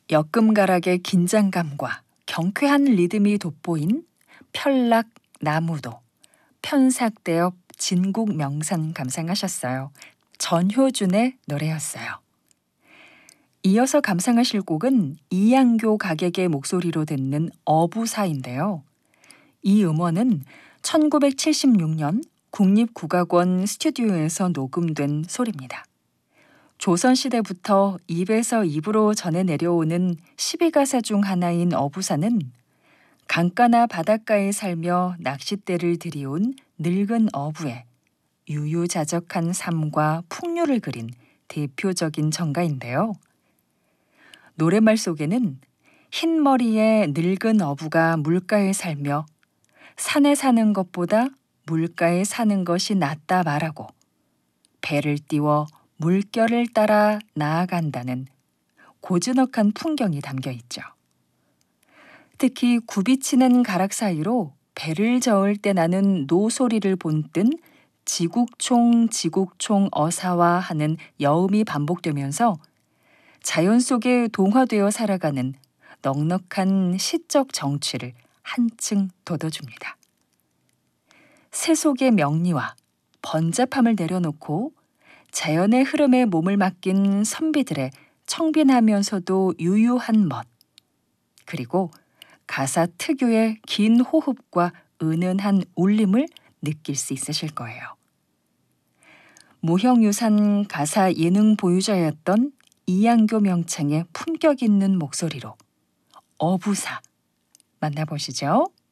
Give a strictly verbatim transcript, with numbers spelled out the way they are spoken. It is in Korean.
역금가락의 긴장감과 경쾌한 리듬이 돋보인 편락 나무도, 편삭대업 진국 명산 감상하셨어요. 전효준의 노래였어요. 이어서 감상하실 곡은 이양교 가객의 목소리로 듣는 어부사인데요. 이 음원은 천구백칠십육 년 국립국악원 스튜디오에서 녹음된 소리입니다. 조선시대부터 입에서 입으로 전해 내려오는 십이 가사 중 하나인 어부사는 강가나 바닷가에 살며 낚싯대를 들이온 늙은 어부의 유유자적한 삶과 풍류를 그린 대표적인 정가인데요. 노랫말 속에는 흰머리의 늙은 어부가 물가에 살며 산에 사는 것보다 물가에 사는 것이 낫다 말하고 배를 띄워 물결을 따라 나아간다는 고즈넉한 풍경이 담겨 있죠. 특히 굽이치는 가락 사이로 배를 저을 때 나는 노소리를 본뜬 지국총 지국총 어사와 하는 여음이 반복되면서 자연 속에 동화되어 살아가는 넉넉한 시적 정취를 한층 돋워줍니다. 새 속의 명리와 번잡함을 내려놓고 자연의 흐름에 몸을 맡긴 선비들의 청빈하면서도 유유한 멋, 그리고 가사 특유의 긴 호흡과 은은한 울림을 느낄 수 있으실 거예요. 무형유산 가사 예능 보유자였던 이양교 명창의 품격 있는 목소리로 어부사 만나보시죠.